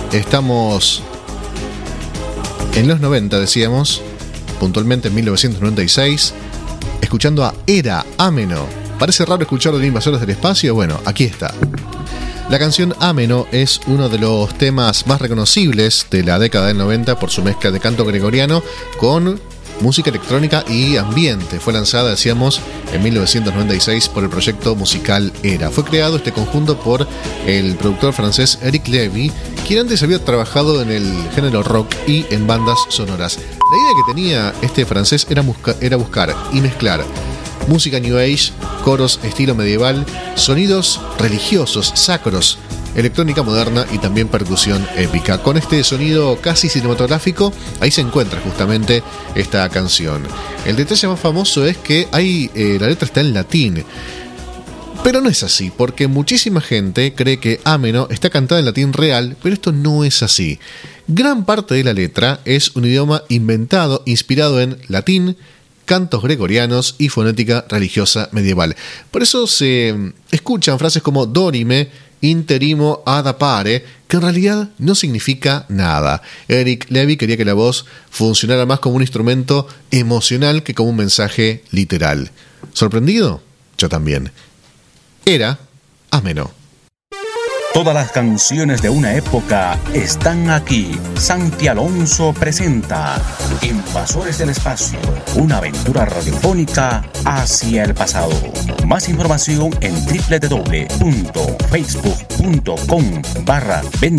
Estamos en los 90, decíamos, puntualmente en 1996, escuchando a Era, Ameno. ¿Parece raro escucharlo de Invasores del Espacio? Bueno, aquí está. La canción Ameno es uno de los temas más reconocibles de la década del 90 por su mezcla de canto gregoriano con música electrónica y ambiente. Fue lanzada, decíamos, en 1996 por el proyecto musical Era. Fue creado este conjunto por el productor francés Eric Levy, quien antes había trabajado en el género rock y en bandas sonoras. La idea que tenía este francés era buscar y mezclar música New Age, coros estilo medieval, sonidos religiosos, sacros, electrónica moderna y también percusión épica. Con este sonido casi cinematográfico, ahí se encuentra justamente esta canción. El detalle más famoso es que la letra está en latín. Pero no es así, porque muchísima gente cree que Ameno está cantada en latín real, pero esto no es así. Gran parte de la letra es un idioma inventado, inspirado en latín, cantos gregorianos y fonética religiosa medieval. Por eso se escuchan frases como dorime, interimo ad appare, que en realidad no significa nada. Eric Levy quería que la voz funcionara más como un instrumento emocional que como un mensaje literal. ¿Sorprendido? Yo también. Era Ameno. Todas las canciones de una época están aquí. Santi Alonso presenta Invasores del Espacio, una aventura radiofónica hacia el pasado. Más información en www.facebook.com/venta